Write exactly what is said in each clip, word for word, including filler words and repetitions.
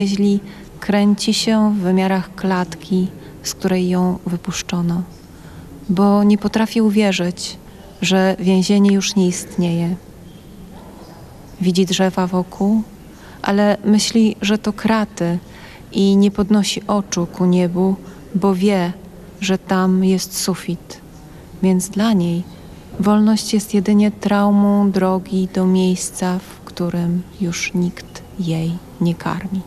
Jeśli kręci się w wymiarach klatki, z której ją wypuszczono, bo nie potrafi uwierzyć, że więzienie już nie istnieje. Widzi drzewa wokół, ale myśli, że to kraty i nie podnosi oczu ku niebu, bo wie, że tam jest sufit. Więc dla niej wolność jest jedynie traumą drogi do miejsca, w którym już nikt jej nie karmi.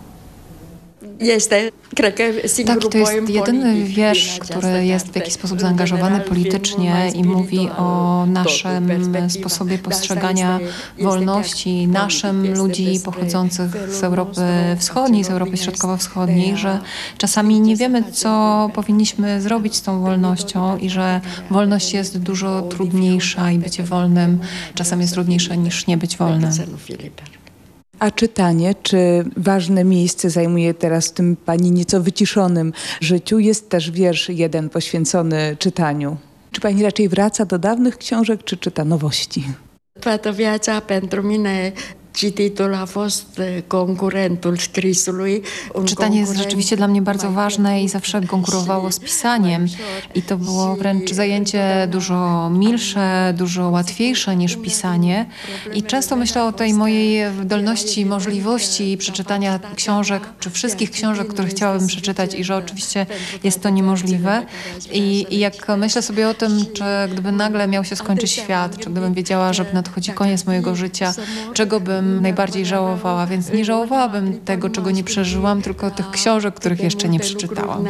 Tak, to jest jedyny wiersz, który jest w jakiś sposób zaangażowany politycznie i mówi o naszym sposobie postrzegania wolności, naszym ludzi pochodzących z Europy Wschodniej, z Europy Środkowo-Wschodniej, że czasami nie wiemy, co powinniśmy zrobić z tą wolnością i że wolność jest dużo trudniejsza i bycie wolnym czasem jest trudniejsze niż nie być wolnym. A czytanie, czy ważne miejsce zajmuje teraz w tym pani nieco wyciszonym życiu? Jest też wiersz jeden poświęcony czytaniu. Czy pani raczej wraca do dawnych książek, czy czyta nowości? Toată viața pentru mine cititul a fost concurentul scrisului. Czytanie jest rzeczywiście dla mnie bardzo ważne i zawsze konkurowało z pisaniem. I to było wręcz zajęcie dużo milsze, dużo łatwiejsze niż pisanie. I często myślę o tej mojej zdolności, możliwości przeczytania książek, czy wszystkich książek, które chciałabym przeczytać i że oczywiście jest to niemożliwe. I, i jak myślę sobie o tym, czy gdyby nagle miał się skończyć świat, czy gdybym wiedziała, że nadchodzi koniec mojego życia, czego bym najbardziej żałowała, więc nie żałowałabym tego, czego nie przeżyłam, tylko tych książek, których jeszcze nie przeczytałam.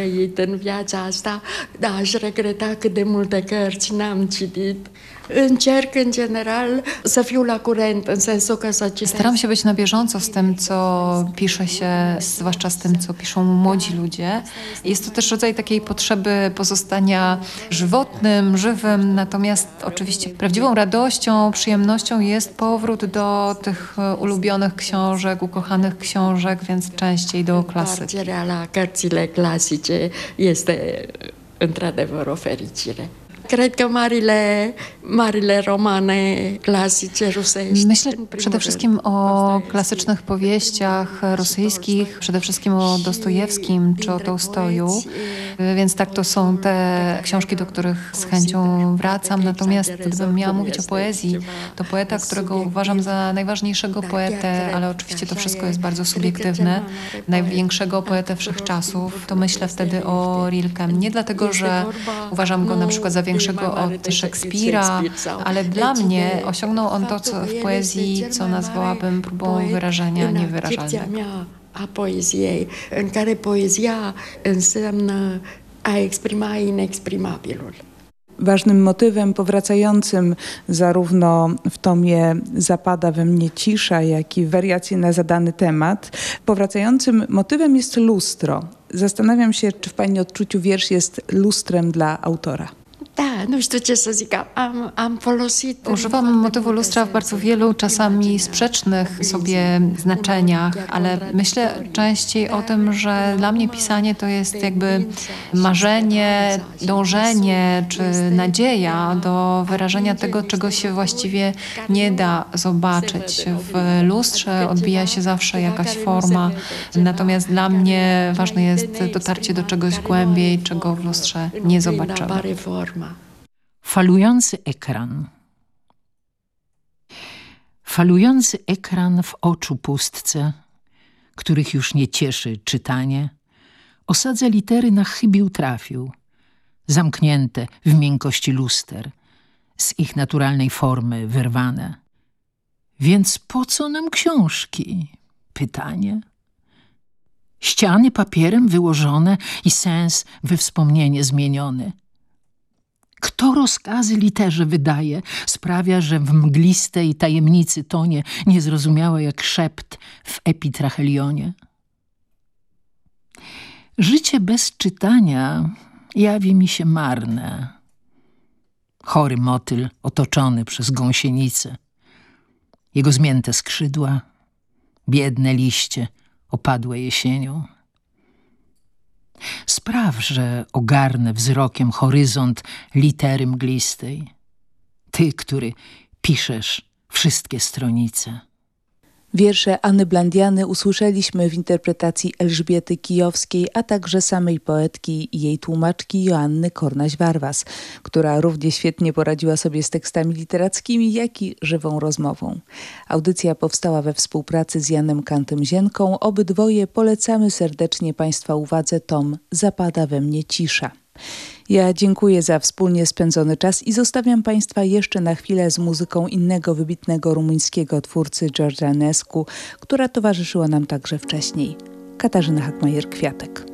Staram się być na bieżąco z tym, co pisze się, zwłaszcza z tym, co piszą młodzi ludzie. Jest to też rodzaj takiej potrzeby pozostania żywotnym, żywym, natomiast oczywiście prawdziwą radością, przyjemnością jest powrót do tych ulubionych książek, ukochanych książek, więc częściej do klasyki. La cărțile clasice este într-adevăr o fericire. Cred că marile, marile romane clasice rusești. Myślę przede wszystkim o klasycznych powieściach rosyjskich, przede wszystkim o Dostojewskim czy o Tołstoju, więc tak to są te książki, do których z chęcią wracam. Natomiast gdybym miała mówić o poezji, to poeta, którego uważam za najważniejszego poetę, ale oczywiście to wszystko jest bardzo subiektywne, największego poetę wszechczasów, to myślę wtedy o Rilkem. Nie dlatego, że uważam go na przykład za większego od Szekspira, ale dla mnie osiągnął on to, co w poezji, co nazwałabym próbą wyrażenia niewyrażalnego. A poeziei, în care poezia înseamnă a exprima inexprimabilul. Ważnym motywem powracającym zarówno w tomie Zapada we mnie cisza, jak i wariacje na zadany temat, powracającym motywem jest lustro. Zastanawiam się, czy w pani odczuciu wiersz jest lustrem dla autora. Da, nu știu ce să zic, am, am folosit... Używam motywu lustra w bardzo wielu, czasami sprzecznych sobie znaczeniach, ale myślę częściej o tym, że dla mnie pisanie to jest jakby marzenie, dążenie czy nadzieja do wyrażenia tego, czego się właściwie nie da zobaczyć. W lustrze odbija się zawsze jakaś forma, natomiast dla mnie ważne jest dotarcie do czegoś głębiej, czego w lustrze nie zobaczymy. Falujący ekran. Falujący ekran w oczu pustce, których już nie cieszy czytanie, osadza litery na chybił trafił, zamknięte w miękkości luster, z ich naturalnej formy wyrwane. Więc po co nam książki? Pytanie. Ściany papierem wyłożone i sens we wspomnienie zmieniony. Kto rozkazy literze wydaje, sprawia, że w mglistej tajemnicy tonie niezrozumiałe jak szept w epitrachelionie. Życie bez czytania jawi mi się marne. Chory motyl otoczony przez gąsienicę. Jego zmięte skrzydła, biedne liście opadłe jesienią. Spraw, że ogarnę wzrokiem horyzont litery mglistej. Ty, który piszesz wszystkie stronice. Wiersze Anny Blandiany usłyszeliśmy w interpretacji Elżbiety Kijowskiej, a także samej poetki i jej tłumaczki Joanny Kornaś-Warwas, która równie świetnie poradziła sobie z tekstami literackimi, jak i żywą rozmową. Audycja powstała we współpracy z Janem Kantem-Zienką. Obydwoje polecamy serdecznie Państwa uwadze tom Zapada we mnie cisza. Ja dziękuję za wspólnie spędzony czas i zostawiam Państwa jeszcze na chwilę z muzyką innego wybitnego rumuńskiego twórcy George Enescu, która towarzyszyła nam także wcześniej. Katarzyna Hakmajer-Kwiatek.